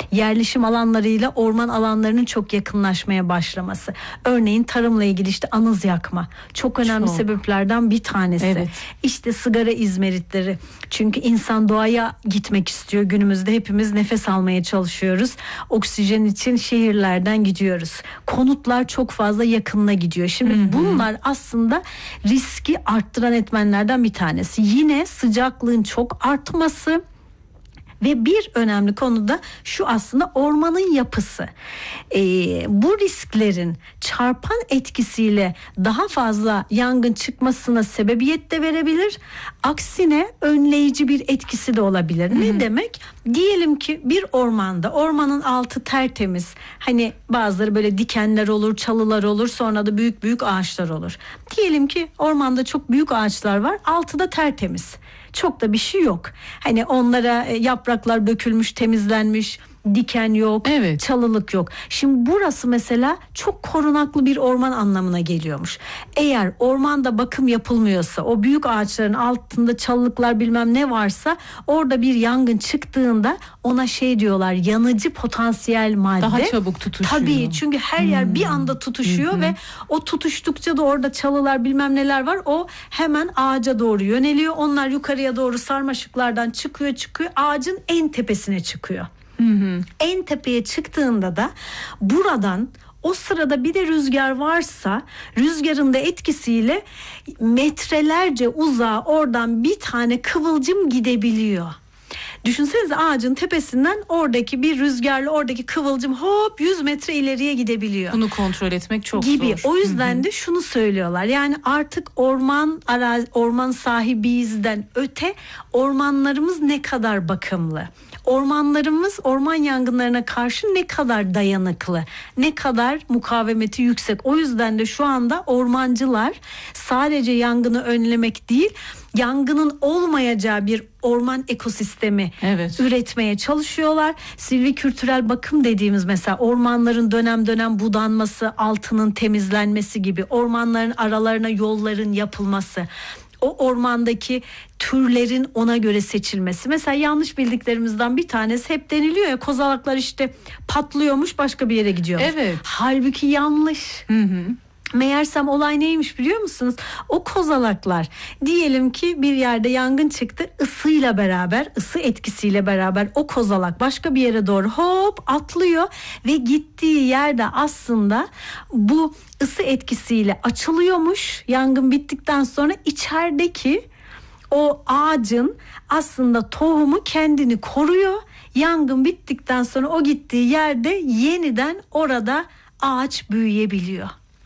yerleşim alanlarıyla orman alanlarının çok yakınlaşmaya başlaması. Örneğin tarımla ilgili işte anız yakma çok önemli sebeplerden bir tanesi. Evet. İşte sigara izmaritleri. Çünkü insan doğaya gitmek istiyor. Günümüzde hepimiz nefes almaya çalışıyoruz. Oksijen için şehirlerden gidiyoruz. Konutlar çok fazla yakınına gidiyor. Şimdi bunlar aslında riski arttıran etmenlerden bir tanesi. Yine sıcaklığın çok artması. Ve bir önemli konu da şu, aslında ormanın yapısı. Bu risklerin çarpan etkisiyle daha fazla yangın çıkmasına sebebiyet de verebilir. Aksine önleyici bir etkisi de olabilir. Ne demek? Diyelim ki bir ormanda, ormanın altı tertemiz. Hani bazıları böyle dikenler olur, çalılar olur, sonra da büyük büyük ağaçlar olur. Diyelim ki ormanda çok büyük ağaçlar var, altı da tertemiz. Çok da bir şey yok. Hani onlara yapraklar dökülmüş, temizlenmiş, diken yok, evet, çalılık yok. Şimdi burası mesela çok korunaklı bir orman anlamına geliyormuş. Eğer ormanda bakım yapılmıyorsa, o büyük ağaçların altında çalılıklar bilmem ne varsa, orada bir yangın çıktığında ona şey diyorlar, yanıcı potansiyel madde. Daha çabuk tutuşuyor. Tabii, çünkü her yer bir anda tutuşuyor ve o tutuştukça da orada çalılar bilmem neler var. O hemen ağaca doğru yöneliyor. Onlar yukarıya doğru sarmaşıklardan çıkıyor, ağacın en tepesine çıkıyor. En tepeye çıktığında da buradan, o sırada bir de rüzgar varsa, rüzgarın da etkisiyle metrelerce uzağa oradan bir tane kıvılcım gidebiliyor. Düşünsenize, ağacın tepesinden oradaki bir rüzgarla oradaki kıvılcım hop 100 metre ileriye gidebiliyor. Bunu kontrol etmek çok gibi. zor. O yüzden de şunu söylüyorlar. Yani artık orman sahibiyizden öte ormanlarımız ne kadar bakımlı? Ormanlarımız orman yangınlarına karşı ne kadar dayanıklı, ne kadar mukavemeti yüksek. O yüzden de şu anda ormancılar sadece yangını önlemek değil, yangının olmayacağı bir orman ekosistemi üretmeye çalışıyorlar. Silvikültürel bakım dediğimiz, mesela ormanların dönem dönem budanması, altının temizlenmesi gibi, ormanların aralarına yolların yapılması, o ormandaki türlerin ona göre seçilmesi. Mesela yanlış bildiklerimizden bir tanesi, hep deniliyor ya, kozalaklar işte patlıyormuş, başka bir yere gidiyormuş. Evet. Halbuki yanlış. Meğersem olay neymiş biliyor musunuz? O kozalaklar, diyelim ki bir yerde yangın çıktı, ısıyla beraber, ısı etkisiyle beraber o kozalak başka bir yere doğru hop atlıyor ve gittiği yerde aslında bu ısı etkisiyle açılıyormuş. Yangın bittikten sonra içerideki o ağacın aslında tohumu kendini koruyor. Yangın bittikten sonra o gittiği yerde yeniden orada ağaç büyüyebiliyor.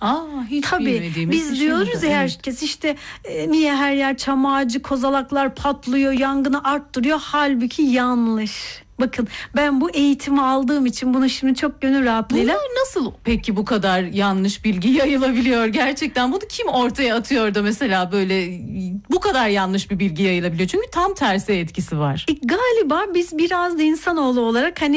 Hiç tabii biz diyoruz ya, herkes işte niye her yer çam ağacı, kozalaklar patlıyor, yangını arttırıyor. Halbuki yanlış. Bakın, ben bu eğitimi aldığım için bunu şimdi çok gönül rahatlığıyla... Bunlar nasıl peki bu kadar yanlış bilgi yayılabiliyor gerçekten? Bunu kim ortaya atıyor da mesela böyle bu kadar yanlış bir bilgi yayılabiliyor? Çünkü tam tersi etkisi var. Galiba biz biraz da insanoğlu olarak hani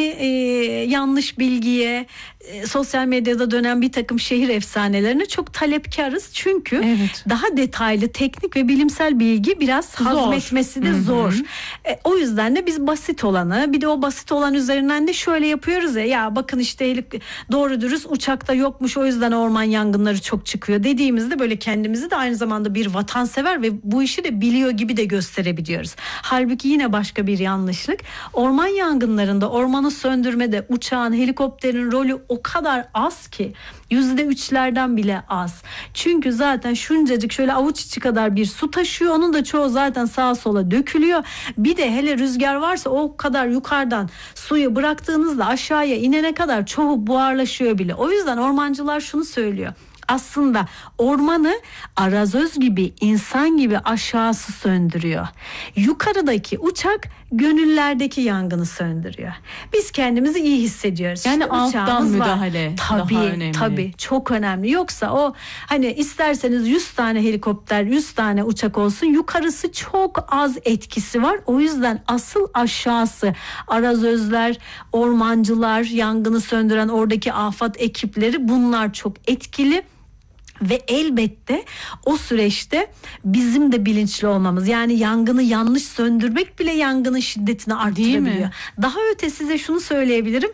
yanlış bilgiye, sosyal medyada dönen bir takım şehir efsanelerine çok talepkarız. Çünkü daha detaylı teknik ve bilimsel bilgi biraz hazmetmesi de zor. O yüzden de biz basit olanı, bir de o basit olan üzerinden de şöyle yapıyoruz ya bakın işte doğru dürüst uçakta yokmuş, o yüzden orman yangınları çok çıkıyor dediğimizde böyle kendimizi de aynı zamanda bir vatansever ve bu işi de biliyor gibi de gösterebiliyoruz. Halbuki yine başka bir yanlışlık. Orman yangınlarında, ormanı söndürmede uçağın, helikopterin rolü o kadar az ki, %3'lerden bile az. Çünkü zaten şuncacık, şöyle avuç içi kadar bir su taşıyor. Onun da çoğu zaten sağa sola dökülüyor. Bir de hele rüzgar varsa o kadar yukarıdan suyu bıraktığınızda aşağıya inene kadar çoğu buharlaşıyor bile. O yüzden ormancılar şunu söylüyor: aslında ormanı arazöz gibi, insan gibi aşağısı söndürüyor. Yukarıdaki uçak gönüllerdeki yangını söndürüyor. Biz kendimizi iyi hissediyoruz. Yani İşte alttan müdahale tabii, daha önemli. Tabii, çok önemli. Yoksa o hani isterseniz 100 tane helikopter, 100 tane uçak olsun, yukarısı çok az etkisi var. O yüzden asıl aşağısı, arazözler, ormancılar, yangını söndüren oradaki AFAD ekipleri, bunlar çok etkili. Ve elbette o süreçte bizim de bilinçli olmamız, yani yangını yanlış söndürmek bile yangının şiddetini arttırabiliyor. Daha öte size şunu söyleyebilirim: